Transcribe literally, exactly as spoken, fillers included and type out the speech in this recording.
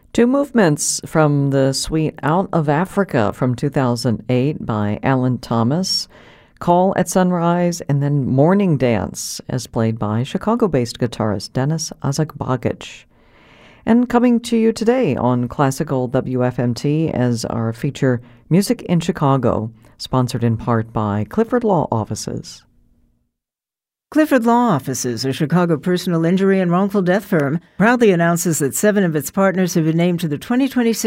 Two movements from the suite Out of Africa from two thousand eight by Alan Thomas, Call at Sunrise, and then Morning Dance, as played by Chicago-based guitarist Dennis Azagbagic. And coming to you today on Classical W F M T as our feature Music in Chicago, sponsored in part by Clifford Law Offices. Clifford Law Offices, a Chicago personal injury and wrongful death firm, proudly announces that seven of its partners have been named to the twenty twenty-six